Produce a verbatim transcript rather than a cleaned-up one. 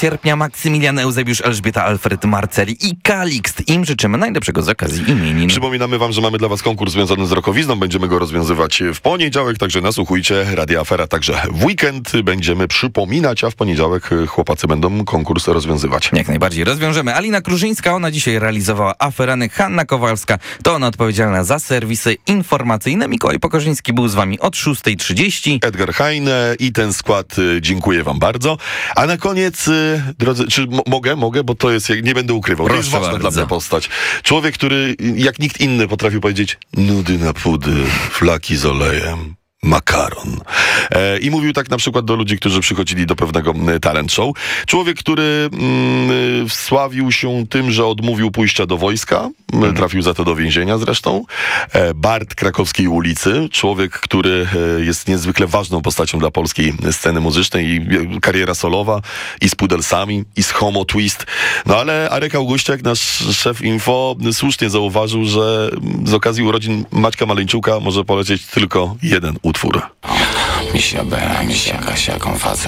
sierpnia Maksymilian Eusebiusz, Elżbieta, Alfred, Marceli i Kalikst. Im życzymy najlepszego z okazji imienin. Przypominamy wam, że mamy dla was konkurs związany z rokowizną. Będziemy go rozwiązywać w poniedziałek, także nasłuchujcie Radia Afera. Także w weekend będziemy przypominać, a w poniedziałek chłopacy będą konkurs rozwiązywać. Jak najbardziej rozwiążemy. Alina Krużyńska, ona dzisiaj realizowała Aferanek. Hanna Kowalska, to ona odpowiedzialna za serwisy informacyjne. Mikołaj Pokorzyński był z wami od szóstej trzydzieści. Edgar Heine i ten skład, dziękuję wam bardzo. A na koniec, drodzy, czy m- mogę, mogę, bo to jest, nie będę ukrywał, Proszę to jest ważna bardzo. dla mnie postać. Człowiek, który jak nikt inny potrafił powiedzieć nudy na pudy, flaki z olejem, makaron. E, I mówił tak na przykład do ludzi, którzy przychodzili do pewnego m, talent show. Człowiek, który mm, wsławił się tym, że odmówił pójścia do wojska. Mm. Trafił za to do więzienia zresztą. E, Bart Krakowskiej ulicy. Człowiek, który e, jest niezwykle ważną postacią dla polskiej sceny muzycznej. I e, kariera solowa, i z Pudelsami, i z Homo Twist. No ale Arek Augustiak, nasz szef info, słusznie zauważył, że z okazji urodzin Maćka Maleńczuka może polecieć tylko jeden utwór. Misia B, misia Kasia, konfacet.